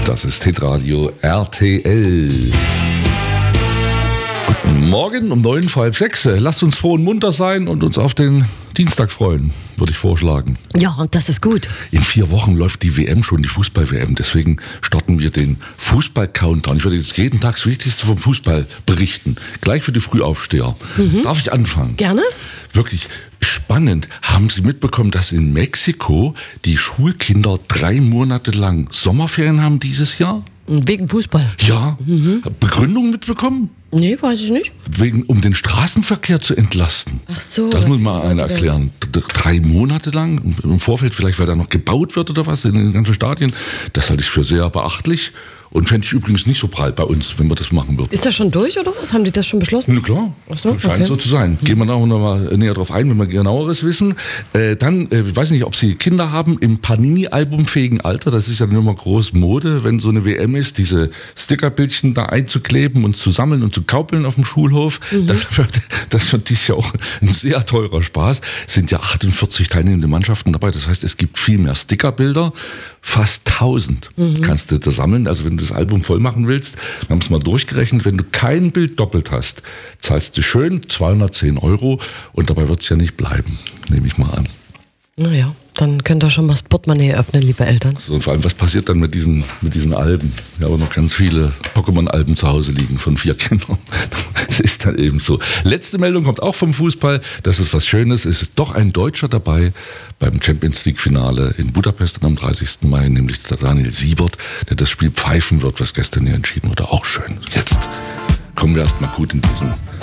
Das ist Hitradio RTL. Guten Morgen um 5:09, 5:30. Lasst uns froh und munter sein und uns auf den Dienstag freuen, würde ich vorschlagen. Ja, und das ist gut. In 4 Wochen läuft die WM schon, die Fußball-WM. Deswegen starten wir den Fußball-Countdown. Ich werde jetzt jeden Tag das Wichtigste vom Fußball berichten. Gleich für die Frühaufsteher. Darf ich anfangen? Gerne. Wirklich spannend. Haben Sie mitbekommen, dass in Mexiko die Schulkinder 3 Monate lang Sommerferien haben dieses Jahr? Wegen Fußball. Ja. Begründung mitbekommen? Nee, weiß ich nicht. Um den Straßenverkehr zu entlasten. Ach so. Das muss mal einer erklären. 3 Monate lang, im Vorfeld vielleicht, weil da noch gebaut wird oder was in den ganzen Stadien. Das halte ich für sehr beachtlich. Und fände ich übrigens nicht so prall bei uns, wenn wir das machen würden. Ist das schon durch oder was? Haben die das schon beschlossen? Na klar, Ach so, scheint okay. so zu sein. Gehen wir da noch mal näher drauf ein, wenn wir genaueres wissen. Dann, ich weiß nicht, ob Sie Kinder haben im Panini-albumfähigen Alter. Das ist ja immer groß Mode, wenn so eine WM ist, diese Stickerbildchen da einzukleben und zu sammeln und zu kaupeln auf dem Schulhof. Das wird dieses Jahr auch ein sehr teurer Spaß. Es sind ja 48 teilnehmende Mannschaften dabei. Das heißt, es gibt viel mehr Stickerbilder. Fast 1000 kannst du da sammeln. Also wenn du das Album voll machen willst, wir haben es mal durchgerechnet, wenn du kein Bild doppelt hast, zahlst du schön 210 € und dabei wird es ja nicht bleiben, nehme ich mal an. Naja, dann könnt ihr schon mal das Portemonnaie öffnen, liebe Eltern. So, und vor allem, was passiert dann mit diesen Alben? Wir haben noch ganz viele Pokémon-Alben zu Hause liegen von 4 Kindern. Das ist dann eben so. Letzte Meldung kommt auch vom Fußball. Das ist was Schönes. Es ist doch ein Deutscher dabei beim Champions-League-Finale in Budapest am 30. Mai, nämlich der Daniel Siebert, der das Spiel pfeifen wird, was gestern hier entschieden wurde. Auch schön. Jetzt kommen wir erst mal gut in diesen